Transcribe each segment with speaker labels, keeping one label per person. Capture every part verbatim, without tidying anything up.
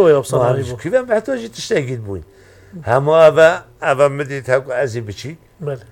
Speaker 1: ويا بصراحة
Speaker 2: كيف محتاج تشتاقين بوين هما أبا أبا مديت هاكو أزي بشي
Speaker 1: ماله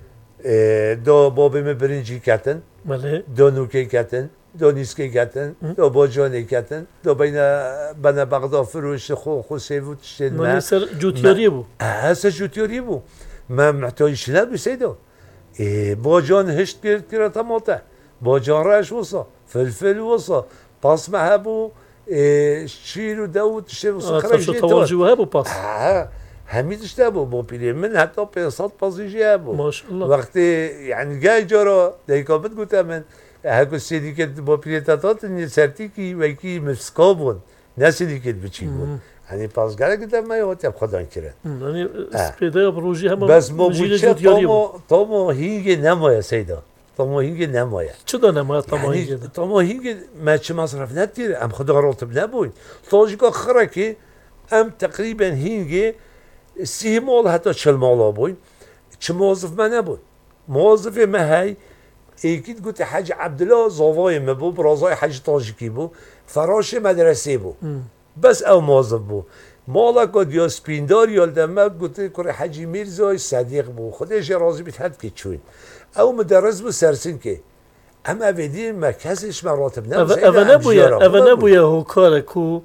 Speaker 2: دو بوبي مبرنجي كاتن
Speaker 1: ماله
Speaker 2: دو نوكي كاتن دو نيسكي كاتن دو بوجوني كاتن دو بين بنا بغداد فروش خو خو سيفو تشتين ما
Speaker 1: نيسر جوتيوري بو
Speaker 2: هسه جوتيوري بو ما محتاج شنو بسيدو إيه بوجون هشت كير كير طماطة بوجون راش وصا فلفل وصا باص معها إيه شيلو داود شيلو
Speaker 1: صخرة شو تواجهها بو باص
Speaker 2: آه هميت اشتابو بو بيلي من حتى بيصات بازيجي ابو
Speaker 1: ما شاء الله
Speaker 2: وقت يعني جاي جرا دايكا بتقول من هاكو السيدي كنت بو بيلي تاتات اني سرتيكي ويكي مسكوبون ناس اللي كنت بتشيبون يعني باص قال قدام ما يوت خدان كره
Speaker 1: يعني سبيدا بروجي هم
Speaker 2: بس مو بوتشا تومو تومو هيجي نمو يا سيدا تومو هيجي نمو يا
Speaker 1: شو نمو تومو
Speaker 2: هيجي تومو هيجي ما تش مصرف نتير ام خدان راتب نبوين طاجيكا خركي ام تقريبا هيجي سی مال حتی چل مال بوین چه موظف من نبود موظف ما هی ایکید گوت حج عبدالله زاوای ما بود برازای حج تاجیکی بود فراش مدرسه بود بس او موظف بود مالا کد یا سپیندار یا دمه گوت کره حجی میرزای صدیق بود خودش راضی بیت حد که چوین او مدرس بود سرسین که اما ویدی مرکزش مراتب نبود
Speaker 1: اول نبویا اول نبویا هو کار کو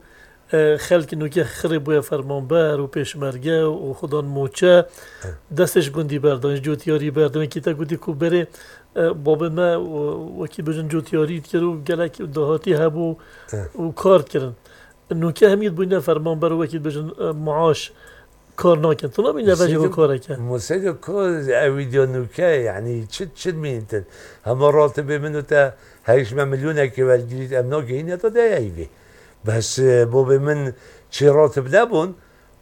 Speaker 1: خلک نوکه خری بویا فرمانبر و پیشمرگه و خودان موچه دستش گندی برداشت جوتیاری برداشت که تا گودی کو بره باب ما وکی بجن جوتیاری کرد گلک دهاتی هبو و کار کردن نوکه همید بوینه فرمانبر و وکی بجن معاش کار نکن تو نبینه وجه کار کن
Speaker 2: مسید کار اویدیو نوکه یعنی چت چت مینتن همه راتب منو تا هیچ میلیونه که ولگیرید امنا گینه تا داییوی بس بوبي من شي راتب نبون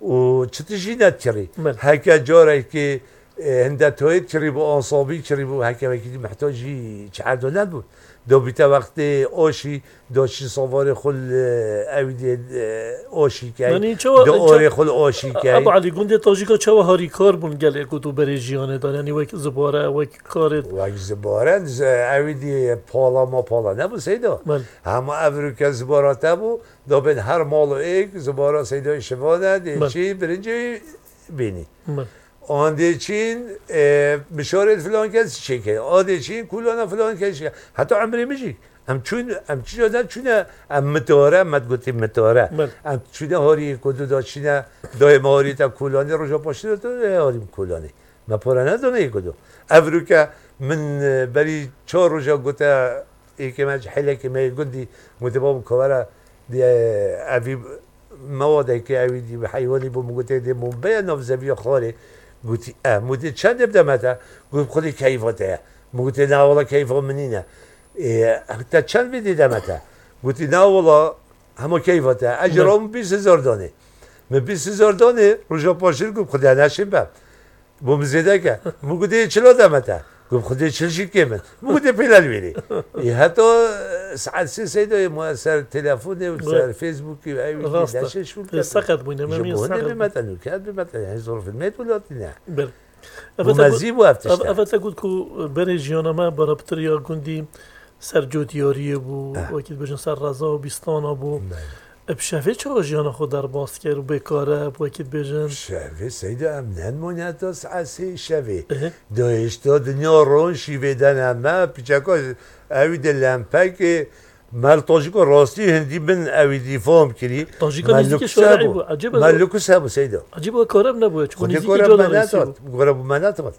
Speaker 2: وتشتجي نتري هكا جاري كي هندا توي تشري بو انصابي تشري بو هكا كي محتاج تعادو نبون دو بيتا وقت اوشي دوشي صواري خل اويدي اوشي كاي دو اوري خل اوشي كاي
Speaker 1: ابو علي گوندي تاجيكا چوا هاري كار بون گله كو تو بريجيانه دار يعني وك زباره وك كار
Speaker 2: وك زباره اويدي بالا ما بالا نبو سيدو اما افريكا زباره تبو دو بين هر مالو ايك زباره سيدو شفانه دي شي برنجي بيني آنده چین بشارت فلان کسی چیکه آده چین کلانا فلان کسی حتی عمری میشی ام چون ام چی دادن چونه ام متاره مد گوتی متاره ام چونه هاری کدو دا چینه دای ماری تا کلانی رجا پاشید تو هاریم کلانی ما پاره ندونه کدو افریقا من بری چهار رجا گوته ای که من حیله که می گندی متباب کوارا دی اوی موادی که اوی دی به حیوانی بو مگوته دی منبع نفذی خاله قلت اه مودي چند ابدا متى قلت خذي كيفته قلت لا والله كيف منينه إيه حتى چند بدي ده متى قلت لا والله هم كيفته اجرهم بیست هزار دانه من بیست هزار دانه رجا پاشیر قلت خذي انا شباب بوم زيده که قلت چلو ده متى قلت خذي چلشي كمان قلت بلال بيني إيه حتى ساعات سي سيده مؤثر تليفوني وصار فيسبوك اي داشش شو
Speaker 1: سقط بينا ما
Speaker 2: يسقط بمثلا كان بمثلا يعني ظروف الميت ولا تنع بل ومزيب وافتش
Speaker 1: افتا قلت كو بريجيانا ما بربطريا كندي سر جوتياري بو واكيد بجن سر رضا وبيستانا بو بشافه چه جیان خود در باز کرد و بکاره واكيد بجن
Speaker 2: شافه سيده امنان مونياتوس عسي شافه دوشتا دنيا رون شيفه دانا ما بيچاكو اوی دلمپک مال تاجیکو راستی هندی من اوی دی فهم کردی
Speaker 1: تاجیکا نزدیک شارعی بود عجیبه
Speaker 2: مالکو سابو سیدا
Speaker 1: عجیبه کارم نبود
Speaker 2: چون نزدیک جاده رئیسی بود کارم منات بود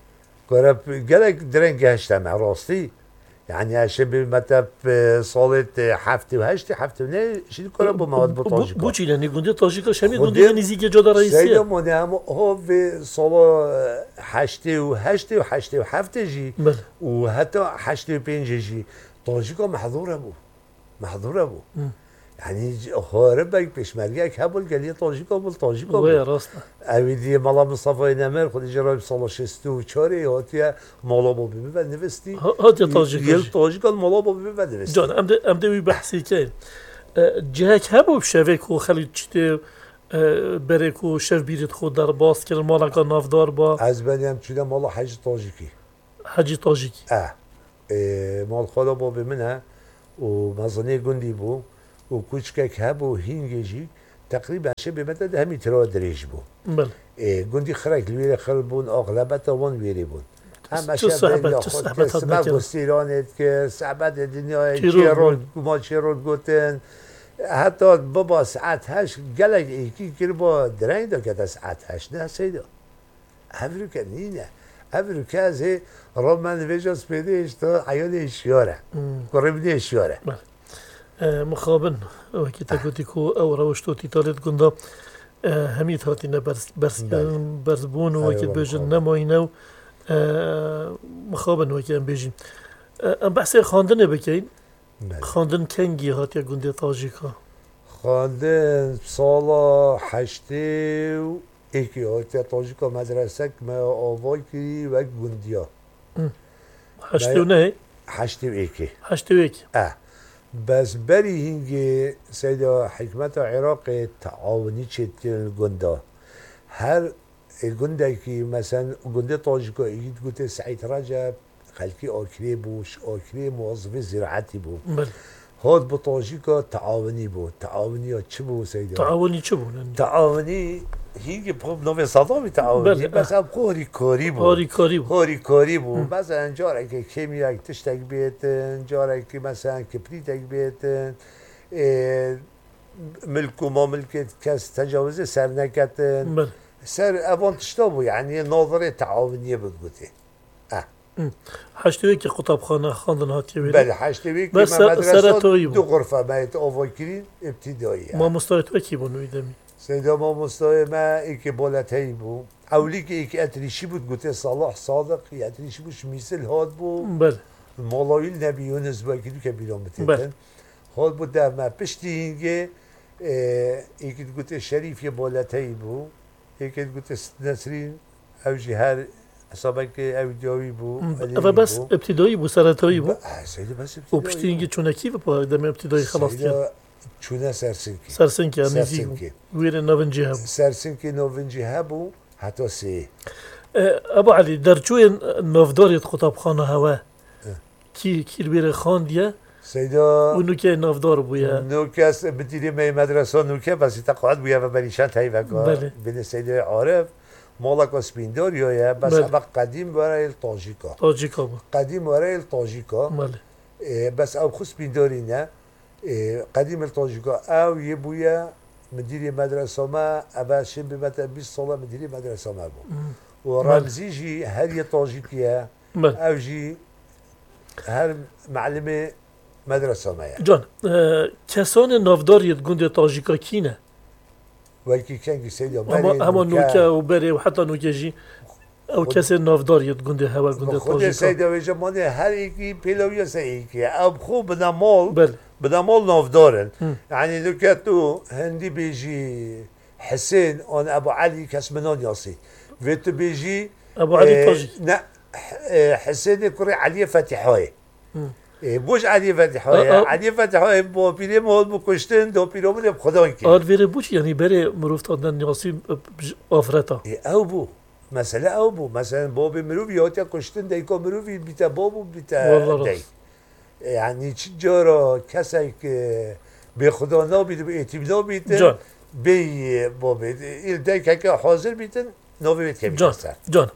Speaker 2: کارم گلک درنگ هشتم راستی يعني عشان بمتى صالت حفتي وهشتي حفتي نه شيء كلام بمواد بطاجيكا
Speaker 1: بوچي يعني گونده تاجيكا شمي گونده نزدیک جاده رئیسی
Speaker 2: سيدا مونام هو في صاله حشتي وهشتي وحشتي وحفتي جي وحتى حشتي وبينجي جي تاجيكا محظور ابو محظور ابو يعني هاربك بيشمرجك هبل قال لي تاجيكا بول تاجيكا
Speaker 1: ويا راسنا
Speaker 2: اویدی مالا مصطفى نمر خودی جرای سال شصت و چهار هاتیه مالا با بی و نوستی
Speaker 1: هاتیه تاجیک
Speaker 2: یل تاجیک مالا با بی و نوستی
Speaker 1: جان ام ام دوی بحثی کن جهک هبو شوک و خلی چته برک و شف بیرت خود در باز کرد مالا که نافدار با
Speaker 2: از بنیم چیده مالا حج تاجیکی
Speaker 1: حج تاجیکی
Speaker 2: اه مال خدا با بی منه و مزانه گندی بو و کوچکک هبو هینگجی تقريبا شبه مدد همي ترى دريج بو
Speaker 1: بله
Speaker 2: قندي خرج لوير خربون أغلبته وان ويري بون اما
Speaker 1: چه صحبت چه
Speaker 2: خود
Speaker 1: صحبت
Speaker 2: که سبب گستیرانت که صحبت دنیا چیرول ما چیرول گوتن حتی بابا ساعت هشت گلک ایکی کر با درنگ دا که ساعت هشت نه سیدا افرو که نینه افرو که از رومن ویجاز پیدهش تا عیال اشیاره قربنی اشیاره
Speaker 1: مخابن وكي تاكوتيكو او روشتو تيتالت قندا هميت هاتينا برس برس برزبون وكي بيجن نماينو مخابن وكي ام بيجين ام بحثي خاندن بكين خاندن كنجي هاتيا قندي تاجيكا
Speaker 2: خاندن سالا حشتي و ايكي هاتيا تاجيكا مدرسك ما آواي كري و قنديا
Speaker 1: حشتي و نه
Speaker 2: حشتي و ايكي
Speaker 1: حشتي و ايكي
Speaker 2: اه بس بري هنگي سيدا حكمت عراق تعاوني چت الجندا هر الجندا كي مثلا جندا طاجيكا يجي قلت سعيد رجب خلكي اوكري بوش اوكري موظف زراعتي بو
Speaker 1: بل
Speaker 2: هاد بطاجيكا تعاوني بو تعاوني چه بو سيدا
Speaker 1: تعاوني چه بو
Speaker 2: تعاوني هيجي بخوب نوم صدامي تعاوني بس اب كوري كوري بو
Speaker 1: كوري كوري بو
Speaker 2: كوري كوري بو مثلا جارك كيمياء تشتك بيتن جارك مثلا كبريتك بيتن إيه ملك وما ملك كاس تجاوز سر نكتن
Speaker 1: بل
Speaker 2: سر افون تشتابو يعني نظرية تعاونية بتقولي اه
Speaker 1: حشتويك قطب خانه خاندن هاتي ويلي
Speaker 2: بل حشتويك
Speaker 1: بس سرطوي
Speaker 2: دو غرفة ما يتأوفكرين ابتدائية
Speaker 1: ما مستويت وكي بونو يدمي
Speaker 2: سيدا ما مستوى ما ايكي بولتهي بو اوليك ايكي اتريشي بود قلت صلاح صادق اتريشي بوش مثل هاد بو
Speaker 1: بل
Speaker 2: مالاويل نبي يونس باكي دو كبيرون
Speaker 1: بل
Speaker 2: بتتن هاد بود ده ما پشتی هنگه ايكي قلت شريف يبولتهي بو ايكي قلت نسرين او جهار حسابك او جاوي بو
Speaker 1: اما بس ابتدائي بو سرطوي بو
Speaker 2: سيدا بس
Speaker 1: و پشتی هنگه چونكي بو دم ابتدائي خلاص كان
Speaker 2: چونه سرسنكي
Speaker 1: سرسنكي نزيك وير نوفنجي هبو
Speaker 2: سرسنكي نوفنجي هبو حتى سي
Speaker 1: ابو علي درجوي نوفداريت خطاب خانه هوا كي كي بير خان ديا
Speaker 2: سيدا
Speaker 1: ونوكي نوفدار بويا
Speaker 2: نوكاس بديري مي مدرسه نوكا بس تقعد بويا ببريشان تاي وكا بين سيدا عارف مالك اسبيندار يا بس ابا قديم برای الطاجيكا
Speaker 1: طاجيكا
Speaker 2: قديم برای الطاجيكا
Speaker 1: مالي
Speaker 2: بس او خص بيندارينا قديم الطاجيكا او يبويا مديري مدرسه ما ابا شب بمتى بيس صلاة مديري مدرسه ما بو ورمزي جي هل طاجيكيا او جي هر معلمه مدرسه ما يعني
Speaker 1: جان اه كسان نافدار يتقند طاجيكا كينا
Speaker 2: وكي كان سيدي
Speaker 1: اما اما نوكا وبري وحتى نوكا جي او كسر نافدار يتقند هوا قند
Speaker 2: طاجيكا سيدي وجماني هر ايكي بيلويا سيكي اب خو بنا مول بل بدا مول نافدارن يعني لو كاتو هندي بيجي حسين اون ابو علي كاسمنون ياسي فيتو بيجي
Speaker 1: ابو علي طاجي
Speaker 2: لا حسين كوري علي فتحوي بوش علي فتحوي علي فتحوي بو بيرم هول بو كشتن دو بيرم بخدان كي
Speaker 1: ار فيري بوش يعني بري مروفت عندن ياسي افرتا
Speaker 2: او بو مثلا او بو مثلا بو مروف ياتي كشتن ديكو مروف بيتا بابو بيتا دي يعني تجارة كسيك بخدا نابيد بإعتماد بيتن بي بابد الدايك هكا حاضر بيتن نوبي بيت كبير
Speaker 1: جان جان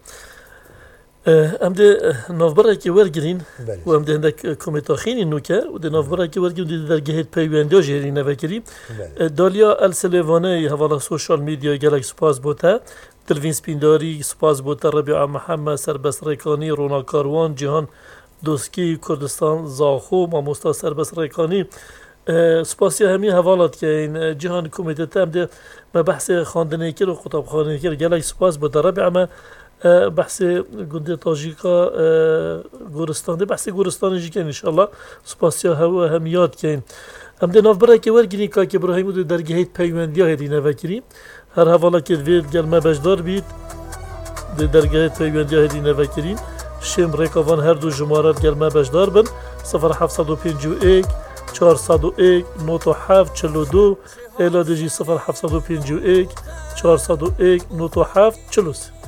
Speaker 1: ام دي نوفبرا كي ورجرين و ام دي عندك كوميتاخين نوكا و دي نوفبرا كي ورجرين دي درجه بيوندو جيري نفكري داليا السليفاني حوالا سوشيال ميديا جالك سباس بوتا تلفين سبينداري سپاس بوتا ربيع محمد سربس ريكاني رونا كاروان جهان دوسکی کردستان زاخو ماموستا سربس ریکانی سپاسی همی حوالات که این جهان کمیته تام ده ما بحث خواندنی کرد و خطاب خواندنی کرد گلای سپاس بود ربع اما بحث گنده تاجیکا گورستان ده بحث گورستان جی که انشالله سپاسی هوا هم یاد که ام ده ناف برای که ورگینی که که براهیم دو درگه پیوندی ها هدی نوکریم هر حوالا که وید گل ما بجدار بید ده درگه پیوندی ها هدی نوکریم شم ریکاوان هر دو جمارات گلمه بجدار بن صفر هفتصد و پنج و یک چهارصد و یک نود و هفت چهل و دو الا دیجی صفر هفتصد و پنج و یک چهارصد و یک نود و هفت چهل و سه